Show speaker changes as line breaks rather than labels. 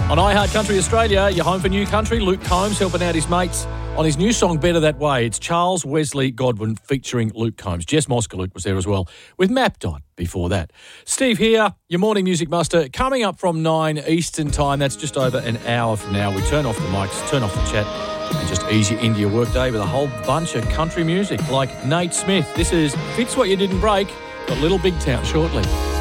On iHeart Country Australia, you're home for New Country. Luke Combs helping out his mates on his new song, Better That Way. It's Charles Wesley Godwin featuring Luke Combs. Jess Moskaluk was there as well, with Map Dot before that. Steve here, your morning music muster, coming up from 9 Eastern time. That's just over an hour from now. We turn off the mics, turn off the chat, and just ease you into your workday with a whole bunch of country music, like Nate Smith. This is Fix What You Didn't Break, got Little Big Town shortly.